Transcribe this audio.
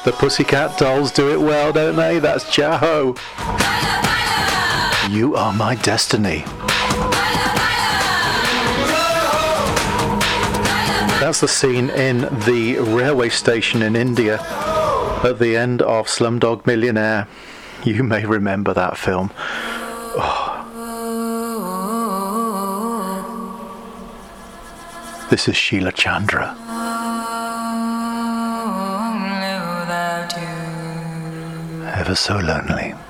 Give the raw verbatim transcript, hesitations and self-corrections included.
The Pussycat Dolls do it well, don't they? That's Jaho. You Are My Destiny. That's the scene in the railway station in India at the end of Slumdog Millionaire. You may remember that film. Oh. This is Sheila Chandra. Ever so lonely.